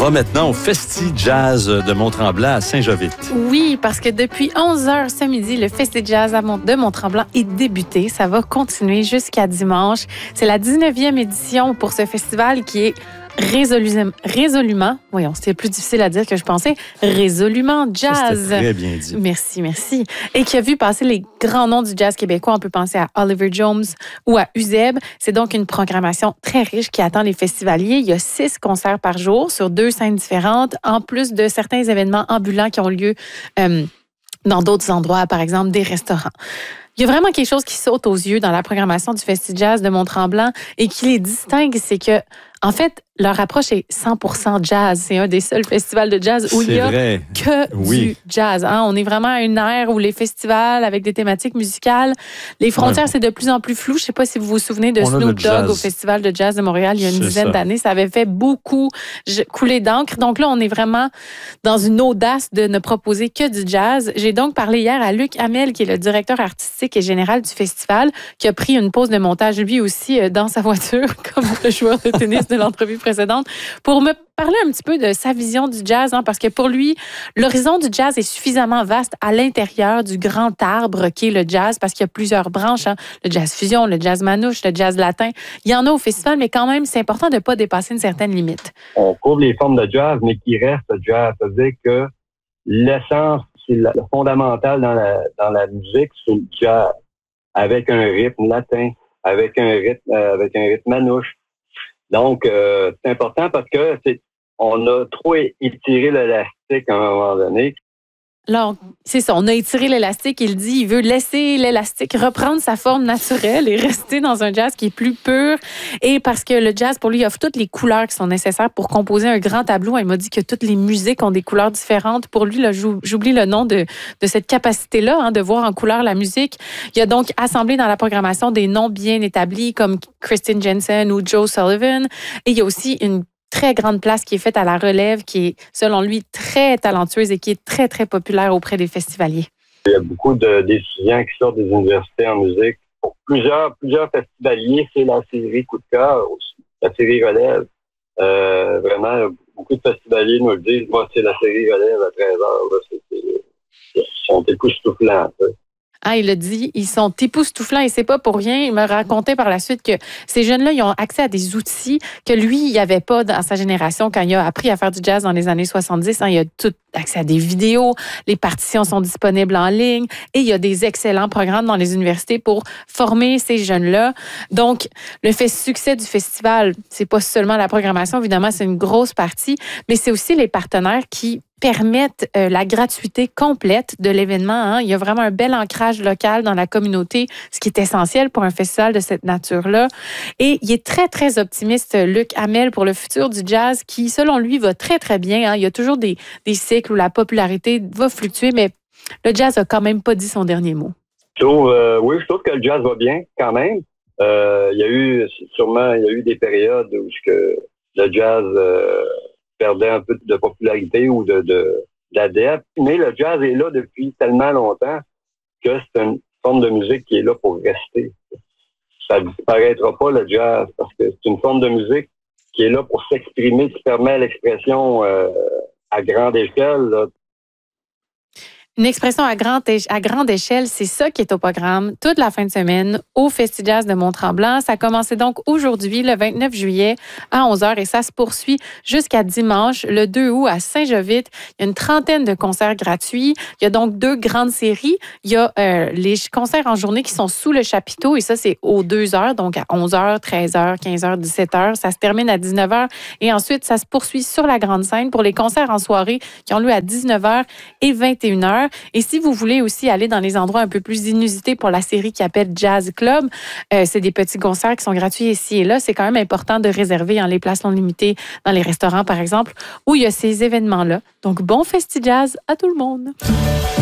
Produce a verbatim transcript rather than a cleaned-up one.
va maintenant au Festi Jazz de Mont-Tremblant à Saint-Jovite. Oui, parce que depuis onze heures ce midi, le Festi Jazz de Mont-Tremblant est débuté. Ça va continuer jusqu'à dimanche. C'est la dix-neuvième édition pour ce festival qui est résolument, résolument, voyons, c'était plus difficile à dire que je pensais, résolument jazz. C'était très bien dit. Merci, merci. Et qui a vu passer les grands noms du jazz québécois. On peut penser à Oliver Jones ou à Uzeb. C'est donc une programmation très riche qui attend les festivaliers. Il y a six concerts par jour sur deux scènes différentes, en plus de certains événements ambulants qui ont lieu euh, dans d'autres endroits, par exemple des restaurants. Il y a vraiment quelque chose qui saute aux yeux dans la programmation du Festi Jazz de Mont-Tremblant et qui les distingue, c'est que, en fait, leur approche est cent pour cent jazz. C'est un des seuls festivals de jazz où C'est il y a vrai. que Oui. du jazz. Hein? On est vraiment à une ère où les festivals avec des thématiques musicales, les frontières, Ouais. c'est de plus en plus flou. Je ne sais pas si vous vous souvenez de On a Snoop le Dogg jazz. au Festival de jazz de Montréal il y a une C'est dizaine ça. d'années. Ça avait fait beaucoup couler d'encre. Donc là, on est vraiment dans une audace de ne proposer que du jazz. J'ai donc parlé hier à Luc Hamel, qui est le directeur artistique et général du festival, qui a pris une pause de montage lui aussi euh, dans sa voiture, comme le joueur de tennis de l'entrevue précédente, pour me parler un petit peu de sa vision du jazz, hein, parce que pour lui, l'horizon du jazz est suffisamment vaste à l'intérieur du grand arbre qui est le jazz, parce qu'il y a plusieurs branches, hein, le jazz fusion, le jazz manouche, le jazz latin. Il y en a au festival, mais quand même, c'est important de ne pas dépasser une certaine limite. On couvre les formes de jazz, mais qui reste le jazz. C'est-à-dire que l'essence, c'est le fondamental dans la, dans la musique, c'est le jazz, avec un rythme latin, avec un rythme, euh, avec un rythme manouche. Donc, euh, c'est important parce que c'est, on a trop étiré l'élastique à un moment donné. Alors, c'est ça, on a étiré l'élastique. Il dit il veut laisser l'élastique reprendre sa forme naturelle et rester dans un jazz qui est plus pur. Et parce que le jazz, pour lui, offre toutes les couleurs qui sont nécessaires pour composer un grand tableau. Il m'a dit que toutes les musiques ont des couleurs différentes. Pour lui, là, j'oublie le nom de, de cette capacité-là, hein, de voir en couleur la musique. Il a donc assemblé dans la programmation des noms bien établis comme Kristen Jensen ou Joe Sullivan. Et il y a aussi une très grande place qui est faite à la relève, qui est, selon lui, très talentueuse et qui est très, très populaire auprès des festivaliers. Il y a beaucoup de, d'étudiants qui sortent des universités en musique. Pour plusieurs, plusieurs festivaliers, c'est la série Coup de cœur aussi, la série Relève. Euh, vraiment, beaucoup de festivaliers nous le disent. Moi, c'est la série Relève à treize heures. Là, c'est, c'est, ils sont époustouflants. Ah, il a dit, ils sont époustouflants et c'est pas pour rien. Il me racontait par la suite que ces jeunes-là, ils ont accès à des outils que lui, il n'y avait pas dans sa génération quand il a appris à faire du jazz dans les années soixante-dix. Hein, il a tout accès à des vidéos, les partitions sont disponibles en ligne et il y a des excellents programmes dans les universités pour former ces jeunes-là. Donc, le fait succès du festival, c'est pas seulement la programmation, évidemment, c'est une grosse partie, mais c'est aussi les partenaires qui permettent euh, la gratuité complète de l'événement. Hein. Il y a vraiment un bel ancrage local dans la communauté, ce qui est essentiel pour un festival de cette nature-là. Et il est très, très optimiste, Luc Hamel, pour le futur du jazz, qui, selon lui, va très, très bien. Hein. Il y a toujours des, des cycles où la popularité va fluctuer, mais le jazz a quand même pas dit son dernier mot. Je trouve, euh, oui, je trouve que le jazz va bien quand même. Euh, il y a eu, sûrement, il y a eu des périodes où que le jazz euh, perdait un peu de popularité ou de, de d'adeptes, mais le jazz est là depuis tellement longtemps que c'est une forme de musique qui est là pour rester. Ça ne disparaîtra pas, le jazz, parce que c'est une forme de musique qui est là pour s'exprimer, qui permet l'expression euh, à grande échelle, là. Une expression à grande, à grande échelle, c'est ça qui est au programme toute la fin de semaine au Festi Jazz de Mont-Tremblant. Ça a commencé donc aujourd'hui, le vingt-neuf juillet, à onze heures et ça se poursuit jusqu'à dimanche, le deux août, à Saint-Jovite. Il y a une trentaine de concerts gratuits. Il y a donc deux grandes séries. Il y a euh, les concerts en journée qui sont sous le chapiteau et ça, c'est aux deux heures, donc à onze heures, treize heures, quinze heures, dix-sept heures. Ça se termine à dix-neuf heures et ensuite, ça se poursuit sur la grande scène pour les concerts en soirée qui ont lieu à dix-neuf heures et vingt et une heures. Et si vous voulez aussi aller dans les endroits un peu plus inusités pour la série qui appelle Jazz Club, euh, c'est des petits concerts qui sont gratuits ici et là. C'est quand même important de réserver en les places non limitées dans les restaurants, par exemple, où il y a ces événements-là. Donc, bon Festi Jazz à tout le monde!